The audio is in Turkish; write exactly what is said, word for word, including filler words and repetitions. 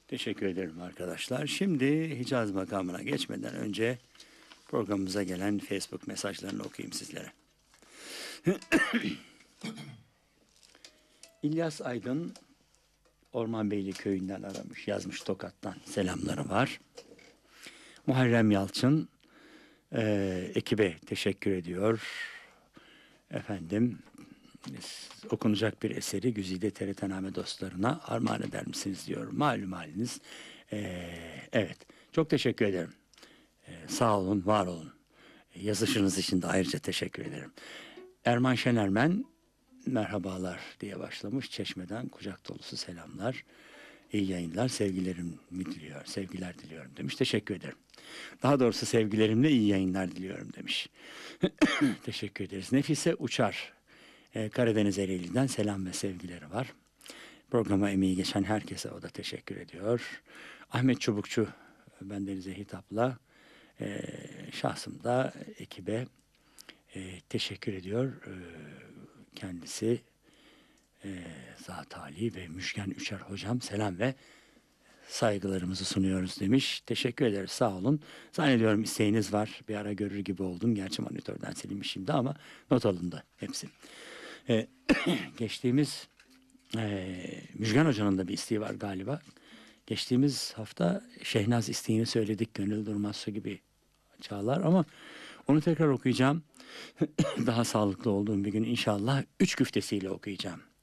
Teşekkür ederim arkadaşlar. Şimdi Hicaz makamına geçmeden önce programımıza gelen Facebook mesajlarını okuyayım sizlere. İlyas Aydın Ormanbeyli köyünden aramış, yazmış, Tokat'tan selamları var. Muharrem Yalçın e, ekibe teşekkür ediyor. Efendim, okunacak bir eseri Güzide T R T dostlarına armağan eder misiniz diyor. Malum haliniz. Ee, evet, çok teşekkür ederim. Ee, sağ olun, var olun. Yazışınız için de ayrıca teşekkür ederim. Erman Şenermen merhabalar diye başlamış. Çeşmeden kucak dolusu selamlar. İyi yayınlar, sevgilerim diliyor, sevgiler diliyorum demiş. Teşekkür ederim. Daha doğrusu sevgilerimle iyi yayınlar diliyorum demiş. Teşekkür ederiz. Nefise Uçar, e, Karadeniz Ereğli'den selam ve sevgileri var. Programa emeği geçen herkese o da teşekkür ediyor. Ahmet Çubukçu bendenize hitapla e, şahsımda ekibe e, teşekkür ediyor. E, kendisi e, Zat Ali ve Müşken Üçer hocam selam ve saygılarımızı sunuyoruz demiş. Teşekkür ederiz, sağ olun. Zannediyorum isteğiniz var. Bir ara görür gibi oldum. Gerçi monitörden silinmiş şimdi ama not alındı hepsi. Ee, geçtiğimiz e, Müjgan Hoca'nın da bir isteği var galiba. Geçtiğimiz hafta Şehnaz isteğini söyledik. Gönül Durmaz Su gibi çağlar ama onu tekrar okuyacağım. Daha sağlıklı olduğum bir gün inşallah üç güftesiyle okuyacağım.